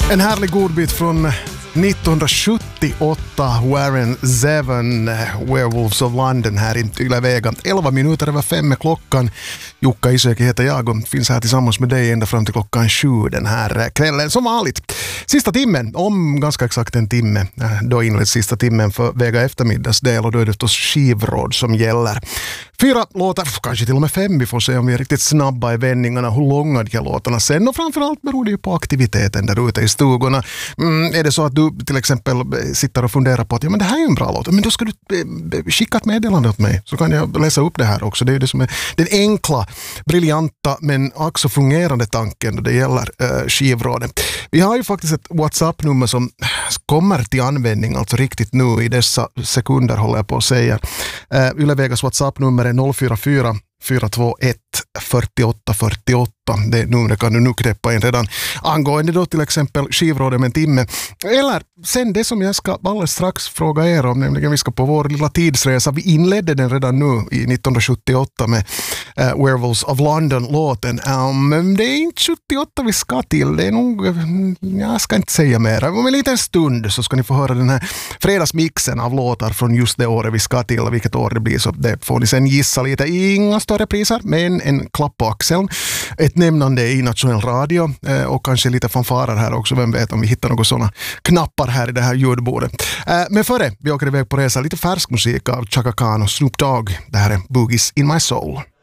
En härlig godbit från 1978, Warren Zevon, Werewolves of London här i Yle Vega. 11 minuter över 5 är klockan. Jukka Isäki heter jag och finns här tillsammans med dig ända fram till klockan 7 den här kvällen. Som vanligt, sista timmen, om ganska exakt en timme, då inleds sista timmen för Vega eftermiddagsdel och då är det förstås skivråd som gäller. 4 låtar, kanske till och med 5, vi får se om vi är riktigt snabba i vändningarna, hur långa de här låtarna sen, och framförallt beror det ju på aktiviteten där ute i stugorna. Är det så att du till exempel sitter och funderar på att ja, men det här är en bra låt, men då ska du skicka ett meddelande åt mig så kan jag läsa upp det här också. Det är ju det som är den enkla, briljanta men också fungerande tanken då det gäller skivrådet. Vi har ju faktiskt ett WhatsApp-nummer som kommer till användning alltså riktigt nu i dessa sekunder håller jag på att säga. Yle Vegas WhatsApp-nummer är 044 421 48 48. Det numret kan du nu knäppa in redan angående då till exempel skivrådet med en timme. Eller sen det som jag ska alldeles strax fråga er om, nämligen vi ska på vår lilla tidsresa. Vi inledde den redan nu i 1978 med Werewolves of London-låten. Men det är inte 78 vi ska till. Det är nog, jag ska inte säga mer. Om en liten stund så ska ni få höra den här fredagsmixen av låtar från just det året vi ska till. Vilket år det blir så det får ni sen gissa lite. Inga större priser, men en klapp på axeln. Ett nämnande i nationell radio och kanske lite fanfarer här också. Vem vet om vi hittar några sådana knappar här i det här ljudbordet. Men före vi åker iväg på resa, lite färsk musik av Chaka Khan och Snoop Dogg. Det här är Boogies in my soul.